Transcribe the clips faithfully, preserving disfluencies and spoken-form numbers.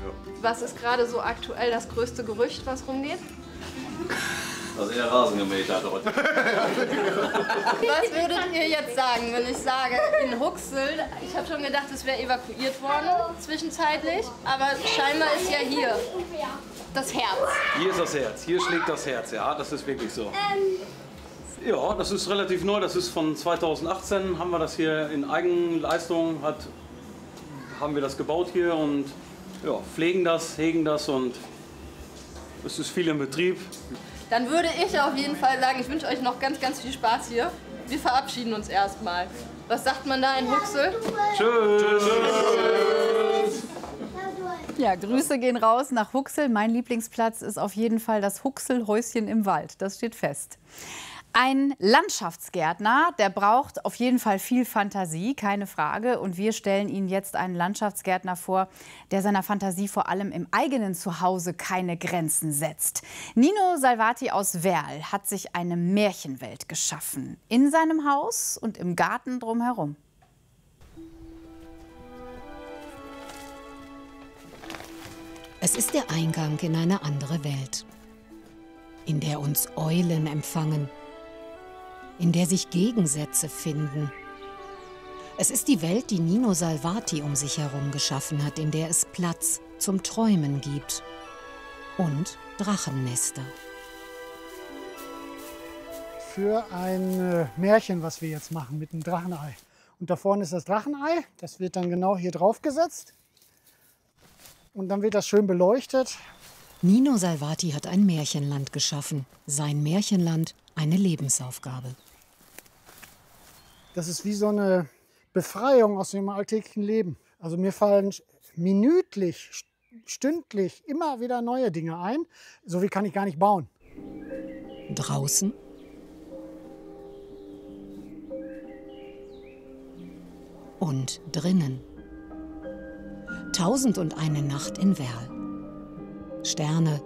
Was ist gerade so aktuell das größte Gerücht, was rumgeht? Dass er Rasen gemäht hat heute. Was würdet ihr jetzt sagen, wenn ich sage, in Huxel, ich habe schon gedacht, es wäre evakuiert worden zwischenzeitlich, aber scheinbar ist ja hier das Herz. Hier ist das Herz, hier schlägt das Herz, ja, das ist wirklich so. Ja, das ist relativ neu, das ist von zweitausendachtzehn, haben wir das hier in Eigenleistung, hat, haben wir das gebaut hier und ja, pflegen das, hegen das und es ist viel im Betrieb. Dann würde ich auf jeden Fall sagen, ich wünsche euch noch ganz, ganz viel Spaß hier. Wir verabschieden uns erstmal. Was sagt man da in Huxel? Tschüss! Ja, Grüße gehen raus nach Huxel. Mein Lieblingsplatz ist auf jeden Fall das Huxel-Häuschen im Wald. Das steht fest. Ein Landschaftsgärtner, der braucht auf jeden Fall viel Fantasie, keine Frage. Und wir stellen Ihnen jetzt einen Landschaftsgärtner vor, der seiner Fantasie vor allem im eigenen Zuhause keine Grenzen setzt. Nino Salvati aus Werl hat sich eine Märchenwelt geschaffen. In seinem Haus und im Garten drumherum. Es ist der Eingang in eine andere Welt, in der uns Eulen empfangen, in der sich Gegensätze finden. Es ist die Welt, die Nino Salvati um sich herum geschaffen hat, in der es Platz zum Träumen gibt und Drachennester. Für ein Märchen, was wir jetzt machen mit dem Drachenei. Und da vorne ist das Drachenei, das wird dann genau hier drauf gesetzt und dann wird das schön beleuchtet. Nino Salvati hat ein Märchenland geschaffen. Sein Märchenland eine Lebensaufgabe. Das ist wie so eine Befreiung aus dem alltäglichen Leben. Also mir fallen minütlich, stündlich immer wieder neue Dinge ein. So wie kann ich gar nicht bauen. Draußen und drinnen. Tausend und eine Nacht in Werl. Sterne,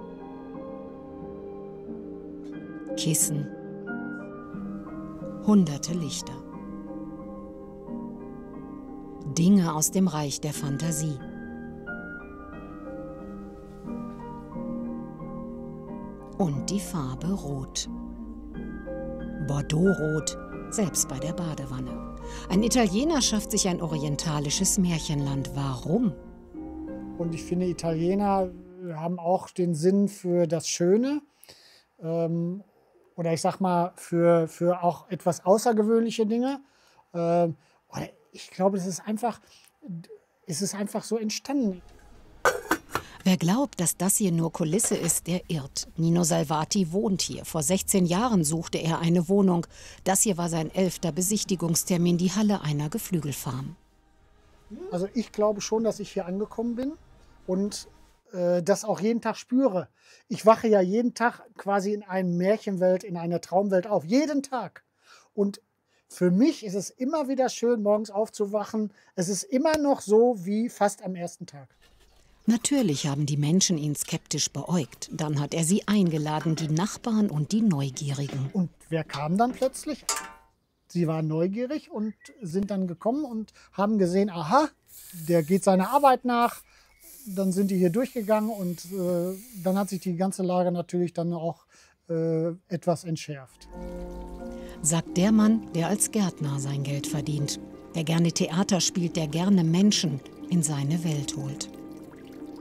Kissen, hunderte Lichter. Dinge aus dem Reich der Fantasie. Und die Farbe Rot. Bordeaux-Rot, selbst bei der Badewanne. Ein Italiener schafft sich ein orientalisches Märchenland. Warum? Und ich finde, Italiener haben auch den Sinn für das Schöne. Ähm, oder ich sag mal, für, für auch etwas außergewöhnliche Dinge. Ähm, oder ich glaube, es ist einfach, es ist einfach so entstanden. Wer glaubt, dass das hier nur Kulisse ist, der irrt. Nino Salvati wohnt hier. Vor sechzehn Jahren suchte er eine Wohnung. Das hier war sein elfter Besichtigungstermin, die Halle einer Geflügelfarm. Also ich glaube schon, dass ich hier angekommen bin und äh, das auch jeden Tag spüre. Ich wache ja jeden Tag quasi in einer Märchenwelt, in einer Traumwelt auf. Jeden Tag. Und für mich ist es immer wieder schön, morgens aufzuwachen. Es ist immer noch so wie fast am ersten Tag. Natürlich haben die Menschen ihn skeptisch beäugt. Dann hat er sie eingeladen, die Nachbarn und die Neugierigen. Und wer kam dann plötzlich? Sie waren neugierig und sind dann gekommen und haben gesehen, aha, der geht seiner Arbeit nach. Dann sind die hier durchgegangen und äh, dann hat sich die ganze Lage natürlich dann auch äh, etwas entschärft. Sagt der Mann, der als Gärtner sein Geld verdient. Der gerne Theater spielt, der gerne Menschen in seine Welt holt.